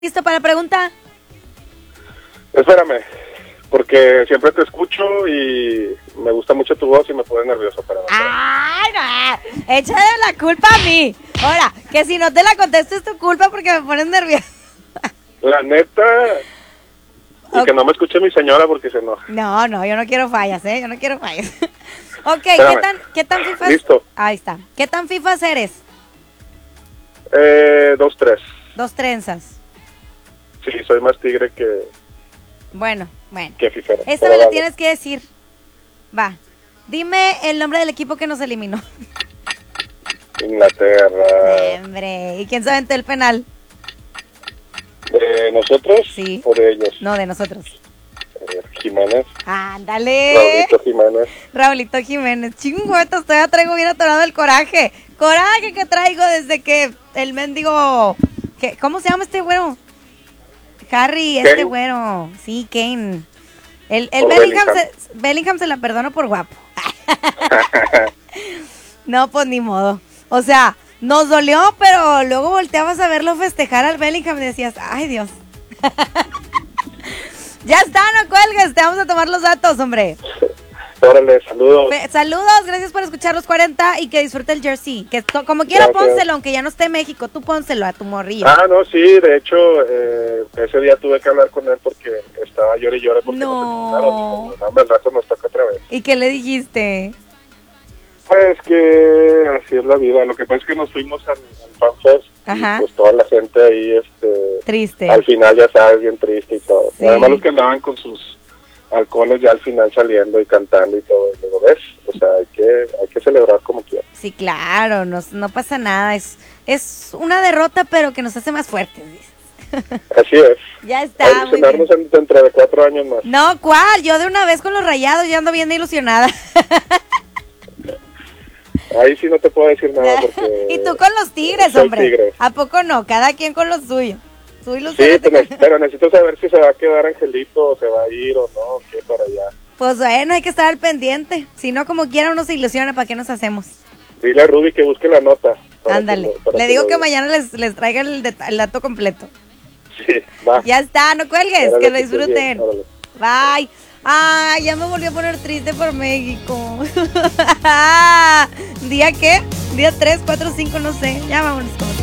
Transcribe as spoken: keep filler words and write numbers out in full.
¿Listo para la pregunta? Espérame, porque siempre te escucho y me gusta mucho tu voz y me pone nervioso. Para ¡Ay, no! Échale la culpa a mí. Ahora, que si no te la contesto es tu culpa porque me pones nervioso. La neta, y okay. Que no me escuche mi señora porque se enoja. No, no, yo no quiero fallas, ¿eh? Yo no quiero fallas. Ok, Espérame. ¿qué tan, qué tan fifas? Listo. Ahí está. ¿Qué tan fifas eres? Eh, dos, tres. Dos trenzas. Sí, soy más tigre que, Bueno, bueno. que fifero. Esta me la tienes que decir. Va. Dime el nombre del equipo que nos eliminó. Inglaterra. Hombre, ¿y quién se aventó el penal? ¿De nosotros Sí. o de ellos? No, de nosotros. Eh, Jiménez. Ándale. Raulito Jiménez. Raulito Jiménez. Chingüetos, todavía traigo bien atorado el coraje. Coraje que traigo desde que el mendigo... ¿qué? ¿Cómo se llama este güero? Harry, este Kane. güero. Sí, Kane. El, el Por Bellingham, Bellingham. Se, Bellingham se la perdono por guapo. No, pues ni modo. O sea, nos dolió, pero luego volteabas a verlo festejar al Bellingham y decías, ay Dios. Ya está, no cuelgues, te vamos a tomar los datos, hombre. Órale, saludos. Pe- Saludos, gracias por escuchar los cuarenta y que disfrute el jersey. Que to- como quiera, Gracias. pónselo, aunque ya no esté en México, tú pónselo a tu morrillo. Ah, no, sí, de hecho, eh, ese día tuve que hablar con él porque estaba llore y llore porque No. no se terminaron. No, hombre, al rato nos toca otra vez. ¿Y qué le dijiste? Pues que así es la vida. Lo que pasa es que nos fuimos al, al Fan Fest. Ajá. Y pues toda la gente ahí, este, Triste. al final ya sabes, bien triste y todo. Sí. Además los que andaban con sus alcoholes ya al final saliendo y cantando y todo. Y luego ves, o sea, hay que, hay que celebrar como quieras. Sí, claro, no, no pasa nada. Es, es una derrota, pero que nos hace más fuertes, dices. Así es. Ya está, Hay que muy bien. cenarnos en- dentro de cuatro años más. No, ¿cuál? Yo de una vez con los Rayados ya ando bien ilusionada. Ahí sí no te puedo decir nada porque... Y tú con los Tigres, soy hombre. tigre. ¿A poco no? Cada quien con lo suyo. Tú Sí, ilúsionate pero, con- pero necesito saber si se va a quedar Angelito o se va a ir o no, qué para allá. Pues bueno, hay que estar al pendiente. Si no, como quiera uno se ilusiona, ¿para qué nos hacemos? Dile a Ruby que busque la nota. para Ándale. que lo- para Le que digo lo que diga. mañana les, les traiga el, det- el dato completo. Sí, va. Ya está, no cuelgues, Órale, que lo que estés bien, disfruten. órale. Bye. Ay, ya me volvió a poner triste por México. ¿Día qué? ¿Día tres, cuatro, cinco? No sé. Ya vámonos como